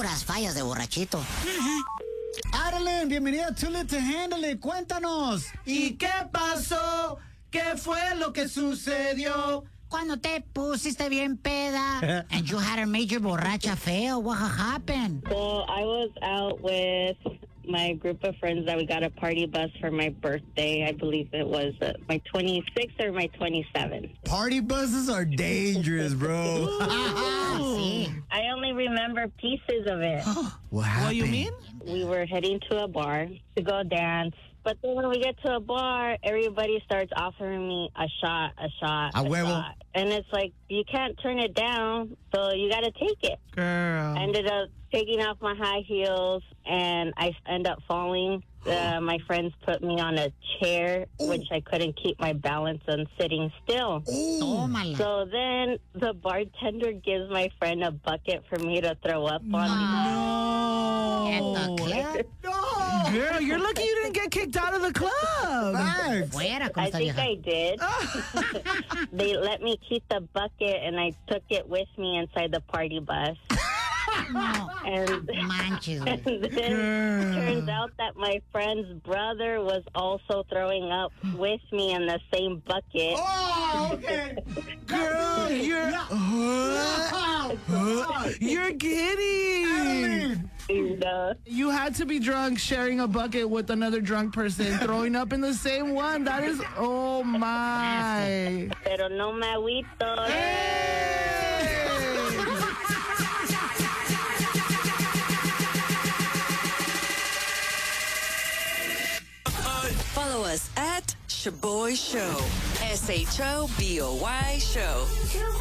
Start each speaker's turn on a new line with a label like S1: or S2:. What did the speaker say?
S1: Puras fallas de borrachito.
S2: Arlen, bienvenida a Too Lit to Handle It. Cuéntanos.
S3: ¿Y qué pasó? ¿Qué fue lo que sucedió?
S1: Cuando te pusiste bien peda and you had a major borracha fail, what happened?
S4: So I was out with my group of friends that we got a party bus for my birthday. I believe it was my 26th or my 27th.
S2: Party buses are dangerous, bro.
S1: Sí.
S4: I only remember pieces of it.
S2: What happened?
S3: What do you mean?
S4: We were heading to a bar to go dance. But then when we get to a bar, everybody starts offering me a shot.
S2: A huevo.
S4: Shot. And it's like, you can't turn it down, so you got to take it.
S3: Girl.
S4: I ended up taking off my high heels, and I end up falling. My friends put me on a chair, which I couldn't keep my balance on sitting still.
S1: Tómala.
S4: So then the bartender gives my friend a bucket for me to throw up on.
S1: At the club?
S3: Girl, you're lucky you didn't get kicked out of the club.
S1: Fuera con
S4: I
S1: esta
S4: think
S1: vieja.
S4: I did. They let me keep the bucket, and I took it with me inside the party bus.
S1: No.
S4: And
S1: Manches,
S4: and
S1: güey.
S4: then turns out that my friend's brother was also throwing up with me in the same bucket.
S2: Oh, okay.
S3: Girl, you're kidding.
S4: And,
S3: You had to be drunk sharing a bucket with another drunk person, throwing up in the same one. That is, oh my.
S4: pero no me agüito.
S5: Follow us at Shaboy Show. SHOBOY Show.